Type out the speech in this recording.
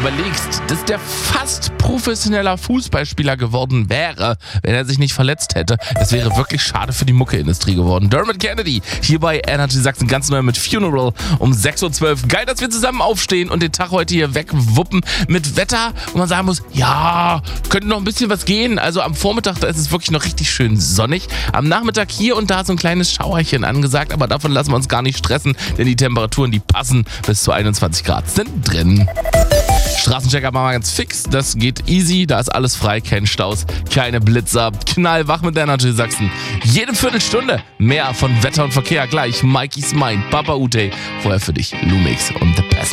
überlegst, dass der fast professioneller Fußballspieler geworden wäre, wenn er sich nicht verletzt hätte, das wäre wirklich schade für die Muckeindustrie geworden. Dermot Kennedy hier bei Energy Sachsen, ganz neu mit Funeral um 6.12 Uhr. Geil, dass wir zusammen aufstehen und den Tag heute hier wegwuppen mit Wetter, wo man sagen muss, ja, könnte noch ein bisschen was gehen. Also am Vormittag, da ist es wirklich noch richtig schön sonnig. Am Nachmittag hier und da so ein kleines Schauerchen angesagt, aber davon lassen wir uns gar nicht stressen, denn die Temperaturen, die passen, bis zu 21 Grad sind drin. Straßenchecker machen wir ganz fix, das geht easy, da ist alles frei, kein Staus, keine Blitzer, knallwach mit Energy Sachsen. Jede Viertelstunde mehr von Wetter und Verkehr gleich. Mikey's Mind, Papa Ute, vorher für dich Lumix und The Pass.